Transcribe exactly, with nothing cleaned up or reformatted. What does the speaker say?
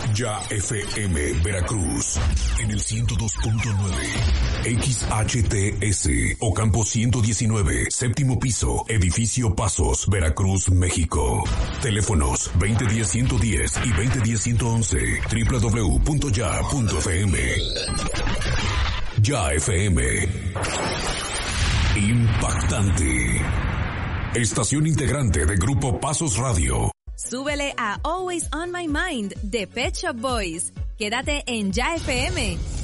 Ya F M Veracruz en el ciento dos punto nueve, X H T S Ocampo ciento diecinueve, séptimo piso, edificio Pasos, Veracruz, México. Teléfonos veinte diez ciento diez y veinte diez ciento once, doble u doble u doble u punto ya punto f m. Ya F M. Impactante. Estación integrante de Grupo Pasos Radio. Súbele a Always on My Mind de Pet Shop Boys. Quédate en Ya F M